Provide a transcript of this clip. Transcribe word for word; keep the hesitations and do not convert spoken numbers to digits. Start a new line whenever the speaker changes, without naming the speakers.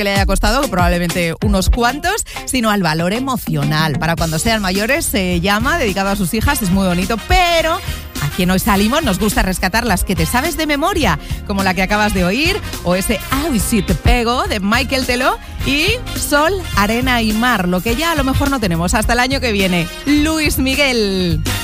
que le haya costado, probablemente unos cuantos, sino al valor emocional. Para cuando sean mayores se llama, dedicado a sus hijas, es muy bonito, pero aquí en Hoy Salimos nos gusta rescatar las que te sabes de memoria, como la que acabas de oír, o ese Ay, si te pego, de Michael Teló, y Sol, Arena y Mar, lo que ya a lo mejor no tenemos hasta el año que viene. Luis Miguel.